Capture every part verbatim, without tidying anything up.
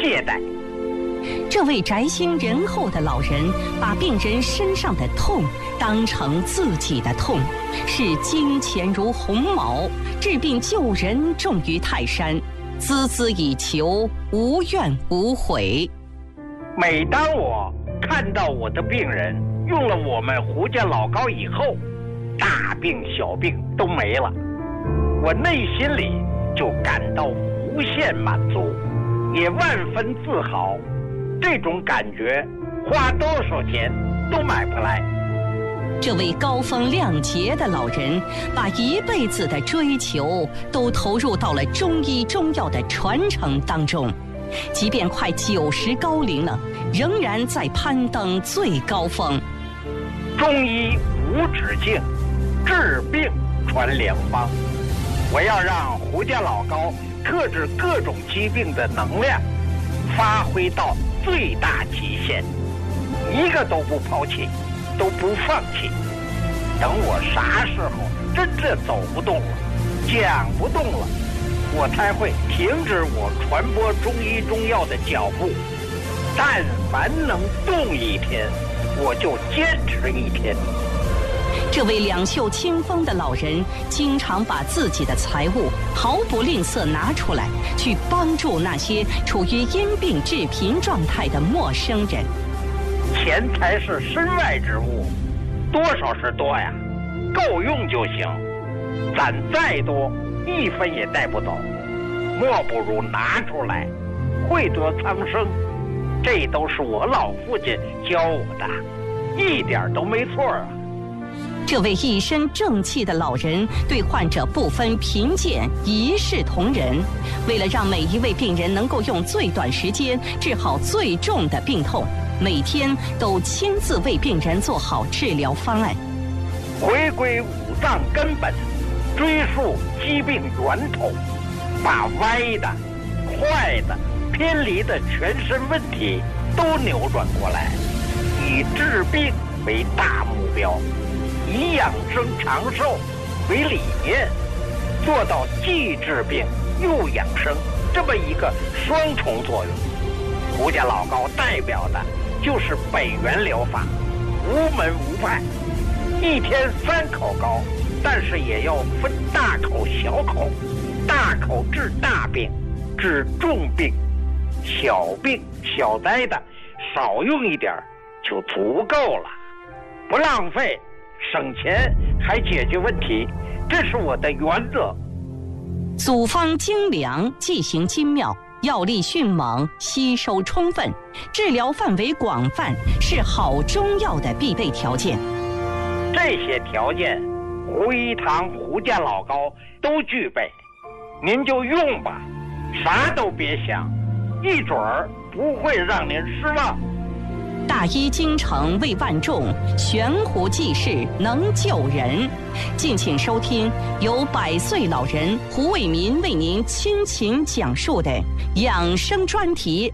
懈怠。 这位宅心仁厚的老人，把病人身上的痛当成自己的痛，视金钱如鸿毛，治病救人重于泰山，孜孜以求，无怨无悔。 每当我看到我的病人用了我们胡家老膏以后，大病小病都没了，我内心里就感到无限满足，也万分自豪。这种感觉花多少钱都买不来。 这位高风亮节的老人，把一辈子的追求都投入到了中医中药的传承当中，即便快九十高龄了，仍然在攀登最高峰。 中医无止境，治病传良方。我要让胡家老膏克制各种疾病的能量发挥到最大极限，一个都不抛弃，都不放弃。等我啥时候真正走不动了，讲不动了，我才会停止我传播中医中药的脚步。但凡能动一天，我就坚持一天。 这位两袖清风的老人，经常把自己的财物毫不吝啬拿出来，去帮助那些处于因病致贫状态的陌生人。 钱财是身外之物，多少是多呀，够用就行。攒再多，一分也带不走，莫不如拿出来，惠得苍生。这都是我老父亲教我的，一点都没错啊。 这位一身正气的老人对患者不分贫贱，一视同仁。为了让每一位病人能够用最短时间治好最重的病痛，每天都亲自为病人做好治疗方案。 回归五脏根本，追溯疾病源头，把歪的、坏的、偏离的全身问题都扭转过来，以治病为大目标，以养生长寿为理念，做到既治病又养生这么一个双重作用。胡家老膏代表的就是北元疗法，无门无派，一天三口膏，但是也要分大口小口，大口治大病，治重病，小病小灾的少用一点就足够了，不浪费，省钱还解决问题，这是我的原则。 组方精良，剂型精妙，药力迅猛，吸收充分，治疗范围广泛，是好中药的必备条件。 这些条件，胡一堂胡家老膏都具备，您就用吧，啥都别想，一准儿不会让您失望。 大医精诚为万众，悬壶济世能救人。敬请收听由百岁老人胡卫民为您倾情讲述的养生专题。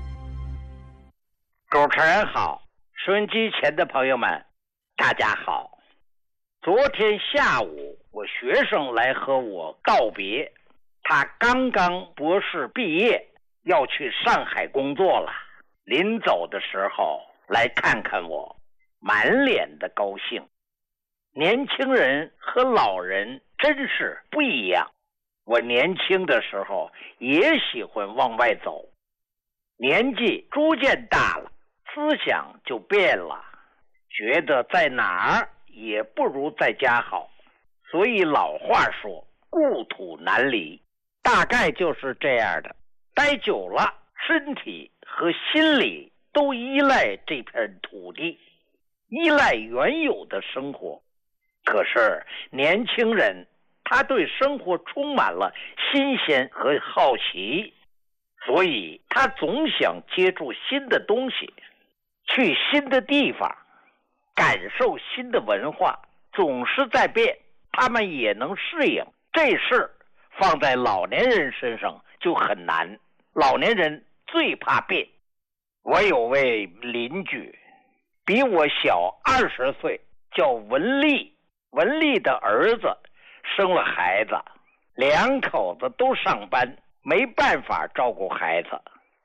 主持人好，收音机前的朋友们大家好。昨天下午我学生来和我告别，他刚刚博士毕业，要去上海工作了。临走的时候来看看我，满脸的高兴。年轻人和老人真是不一样。我年轻的时候也喜欢往外走，年纪逐渐大了，思想就变了，觉得在哪儿也不如在家好。所以老话说故土难离，大概就是这样的。待久了，身体和心理都依赖这片土地，依赖原有的生活。可是年轻人他对生活充满了新鲜和好奇，所以他总想接触新的东西，去新的地方，感受新的文化，总是在变，他们也能适应。这事放在老年人身上就很难，老年人最怕变。我有位邻居比我小二十岁，叫文丽。文丽的儿子生了孩子，两口子都上班，没办法照顾孩子，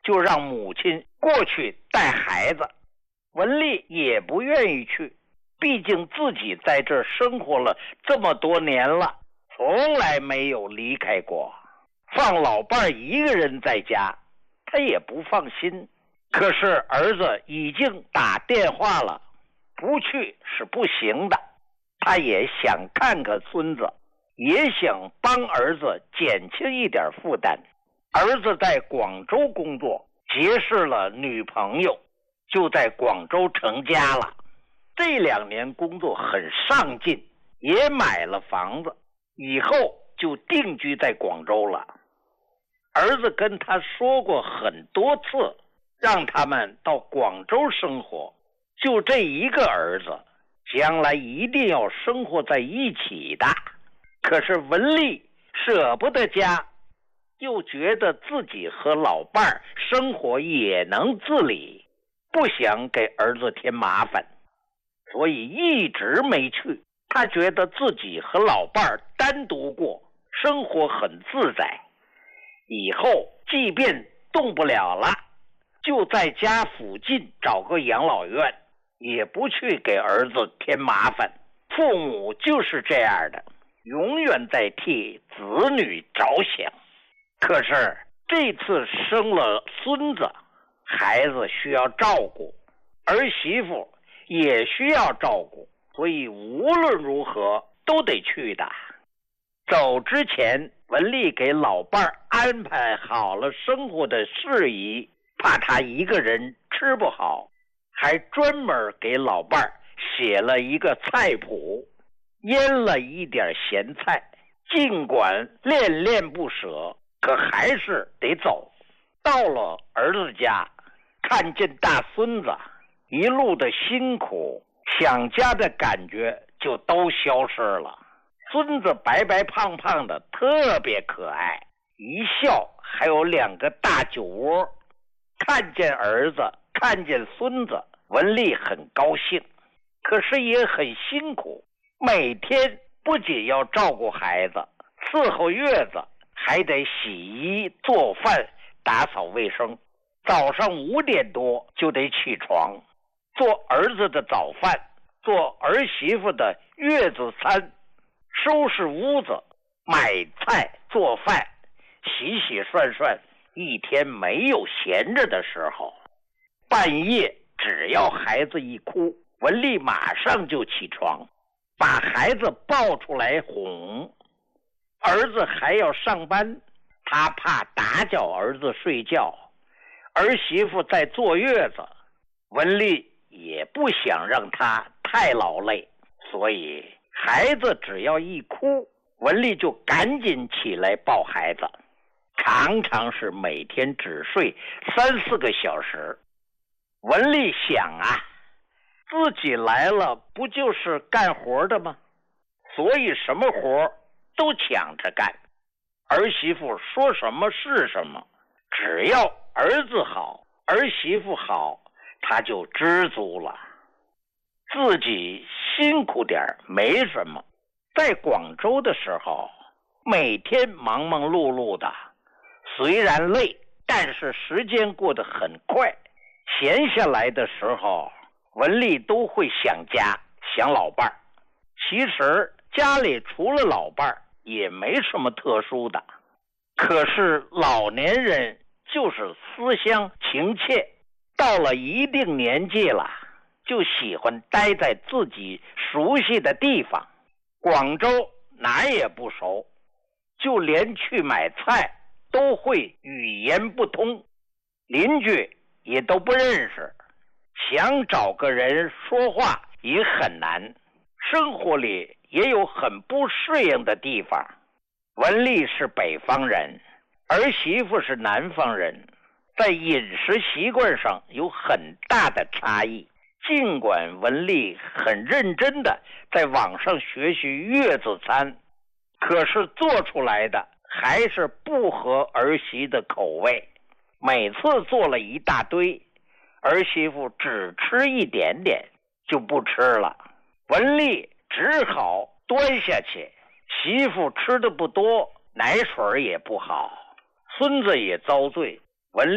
就让母亲过去带孩子。文丽也不愿意去，毕竟自己在这儿生活了这么多年了，从来没有离开过。放老伴儿一个人在家，他也不放心。可是儿子已经打电话了，不去是不行的。他也想看看孙子，也想帮儿子减轻一点负担。儿子在广州工作，结识了女朋友，就在广州成家了。这两年工作很上进，也买了房子，以后就定居在广州了。儿子跟他说过很多次，让他们到广州生活。就这一个儿子，将来一定要生活在一起的。可是文丽舍不得家，又觉得自己和老伴儿生活也能自理，不想给儿子添麻烦，所以一直没去。他觉得自己和老伴儿单独过，生活很自在，以后即便动不了了，就在家附近找个养老院，也不去给儿子添麻烦。父母就是这样的，永远在替子女着想。可是这次生了孙子，孩子需要照顾，儿媳妇也需要照顾，所以无论如何都得去的。走之前，文丽给老伴儿安排好了生活的事宜，怕他一个人吃不好，还专门给老伴儿写了一个菜谱，腌了一点咸菜。尽管恋恋不舍，可还是得走。到了儿子家，看见大孙子，一路的辛苦，想家的感觉就都消失了。孙子白白胖胖的，特别可爱，一笑还有两个大酒窝。看见儿子，看见孙子，文丽很高兴，可是也很辛苦。每天不仅要照顾孩子，伺候月子，还得洗衣做饭打扫卫生。早上五点多就得起床，做儿子的早饭，做儿媳妇的月子餐，收拾屋子，买菜做饭，洗洗涮涮，一天没有闲着的时候。半夜只要孩子一哭，文丽马上就起床，把孩子抱出来哄。儿子还要上班，他怕打搅儿子睡觉，儿媳妇在坐月子，文丽也不想让他太劳累，所以孩子只要一哭，文丽就赶紧起来抱孩子，常常是每天只睡三四个小时。文丽想啊，自己来了不就是干活的吗？所以什么活都抢着干，儿媳妇说什么是什么，只要儿子好，儿媳妇好，他就知足了。自己辛苦点没什么，在广州的时候，每天忙忙碌碌的，虽然累，但是时间过得很快。闲下来的时候，文丽都会想家，想老伴儿。其实家里除了老伴儿也没什么特殊的，可是老年人就是思乡情切，到了一定年纪了，就喜欢待在自己熟悉的地方。广州哪也不熟，就连去买菜都会语言不通，邻居也都不认识，想找个人说话也很难，生活里也有很不适应的地方。文丽是北方人，儿媳妇是南方人，在饮食习惯上有很大的差异。尽管文丽很认真的在网上学习月子餐，可是做出来的还是不合儿媳的口味。每次做了一大堆，儿媳妇只吃一点点就不吃了，文丽只好端下去。媳妇吃的不多，奶水也不好，孙子也遭罪，文丽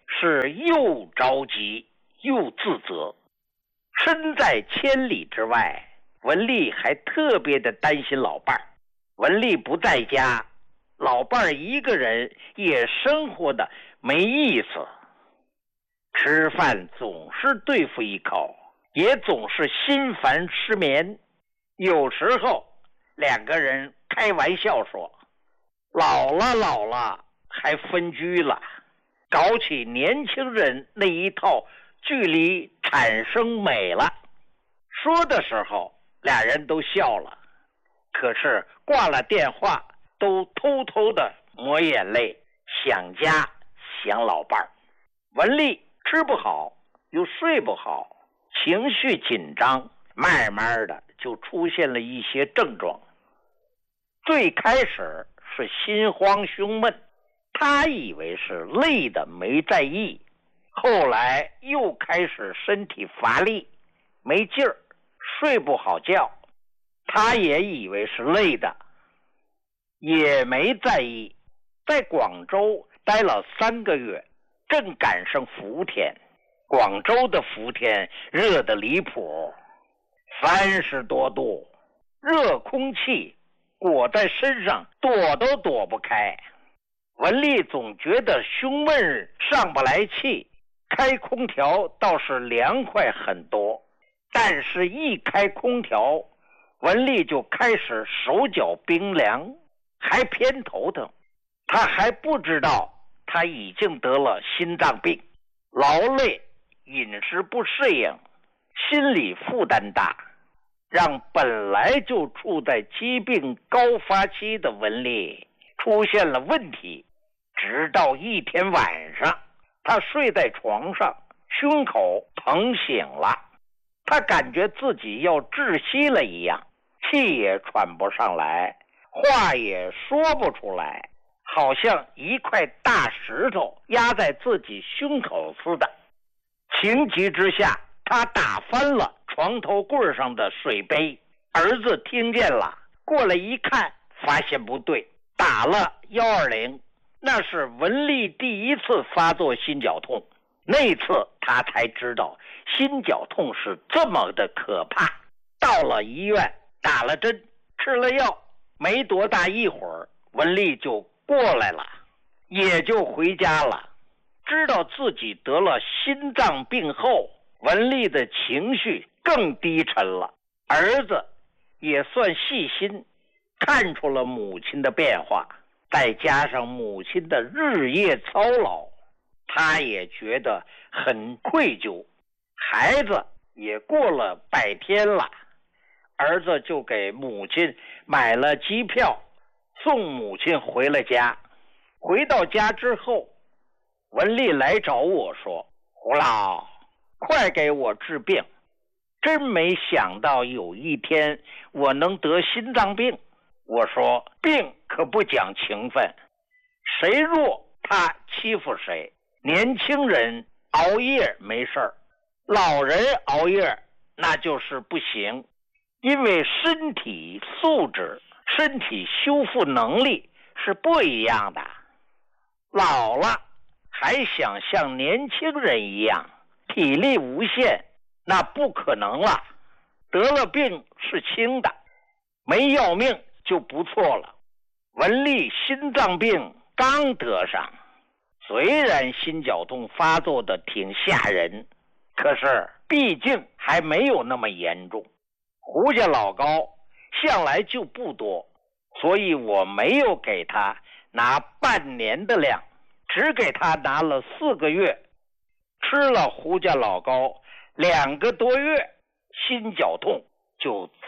是又着急又自责。身在千里之外，文丽还特别的担心老伴儿。文丽不在家，老伴儿一个人也生活的没意思，吃饭总是对付一口，也总是心烦失眠。有时候两个人开玩笑说，老了老了还分居了，搞起年轻人那一套距离产生美了。说的时候俩人都笑了，可是挂了电话都偷偷的抹眼泪，想家想老伴儿。文丽吃不好又睡不好，情绪紧张，慢慢的就出现了一些症状。最开始是心慌胸闷，他以为是累的没在意，后来又开始身体乏力没劲儿，睡不好觉，他也以为是累的，也没在意。在广州待了三个月，正赶上伏天。广州的伏天热得离谱，三十多度，热空气裹在身上躲都躲不开。文丽总觉得胸闷上不来气，开空调倒是凉快很多，但是一开空调，文丽就开始手脚冰凉，还偏头疼。她还不知道她已经得了心脏病，劳累，饮食不适应，心理负担大，让本来就处在疾病高发期的文丽出现了问题。直到一天晚上，她睡在床上，胸口疼醒了，她感觉自己要窒息了一样，气也喘不上来，话也说不出来，好像一块大石头压在自己胸口似的。情急之下，他打翻了床头柜上的水杯，儿子听见了，过来一看，发现不对，打了一二零。那是文丽第一次发作心绞痛，那次他才知道心绞痛是这么的可怕。到了医院，打了针，吃了药，没多大一会儿，文丽就过来了，也就回家了。知道自己得了心脏病后，文丽的情绪更低沉了。儿子也算细心，看出了母亲的变化，再加上母亲的日夜操劳，他也觉得很愧疚。孩子也过了百天了，儿子就给母亲买了机票，送母亲回了家。回到家之后，文丽来找我说，胡老，快给我治病，真没想到有一天我能得心脏病。我说，病可不讲情分，谁弱他欺负谁，年轻人熬夜没事儿，老人熬夜那就是不行，因为身体素质、身体修复能力是不一样的。老了还想像年轻人一样体力无限，那不可能了。得了病是轻的，没要命就不错了。文丽心脏病刚得上，虽然心绞痛发作的挺吓人，可是毕竟还没有那么严重。胡家老高向来就不多，所以我没有给他拿半年的量，只给他拿了四个月。吃了胡家老高两个多月，心绞痛就